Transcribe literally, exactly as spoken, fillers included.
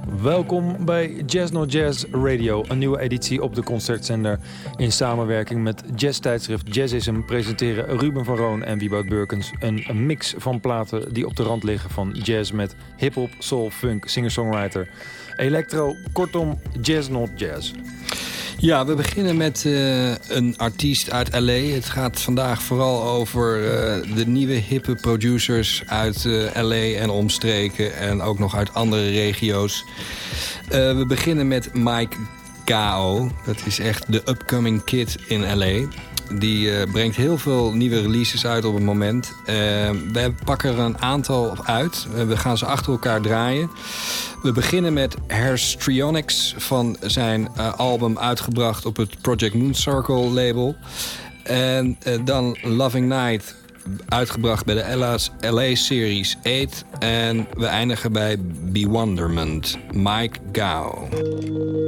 Welkom bij Jazz No Jazz Radio, een nieuwe editie op de Concertzender. In samenwerking met jazztijdschrift Jazzism presenteren Ruben van Roon en Wieboud Beukens een, een mix van platen die op de rand liggen van jazz met hip-hop, soul, funk, singer-songwriter, electro, kortom jazz not jazz. Ja, we beginnen met uh, een artiest uit L A. Het gaat vandaag vooral over uh, de nieuwe hippe producers uit uh, L A en omstreken en ook nog uit andere regio's. Uh, we beginnen met Mike Gao. Dat is echt de upcoming kid in L A. Die uh, brengt heel veel nieuwe releases uit op het moment. Uh, we pakken er een aantal uit. Uh, we gaan ze achter elkaar draaien. We beginnen met Herstrionics van zijn uh, album uitgebracht op het Project Moon Circle label. En uh, dan Loving Night uitgebracht bij de L A-series acht. En we eindigen bij Bewonderment, Mike Gao.